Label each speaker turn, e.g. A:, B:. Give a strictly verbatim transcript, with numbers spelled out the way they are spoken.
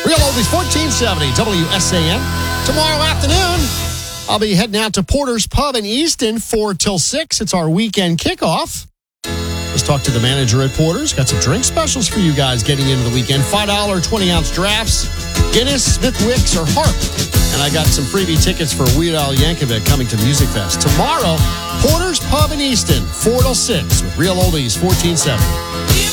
A: Real Oldies fourteen seventy W S A N. Tomorrow afternoon, I'll be heading out to Porter's Pub in Easton, four till six. It's our weekend kickoff. Let's talk to the manager at Porter's. Got some drink specials for you guys getting into the weekend. five dollar twenty-ounce drafts, Guinness, Smithwicks, or Harp. And I got some freebie tickets for Weird Al Yankovic coming to Music Fest. Tomorrow, Porter's Pub in Easton, four till six with Real Oldies fourteen seventy.